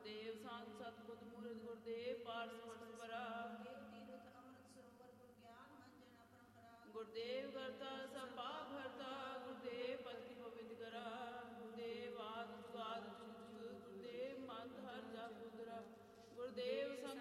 ਗੁਰਦੇਵ ਸੰਤ ਸਤਿਗੁਰ ਮੂਰਤ ਗੁਰਦੇਵ ਪਾਰਸ ਪਰਸਪਰਾ ਗੁਰਦੇਵ ਕਰਤਾ ਸਭ ਪਾਪ ਹਰਤਾ ਗੁਰਦੇਵ ਪਤੀ ਪਵਿੱਤ ਕਰਾ ਗੁਰਦੇਵ ਆਦ ਜੁਗਾਦ ਜੁਗ ਗੁਰਦੇਵ ਮਤ ਹਰ ਜਾ ਪੁੱਤਰਾ ਗੁਰਦੇਵ ਸੰਗ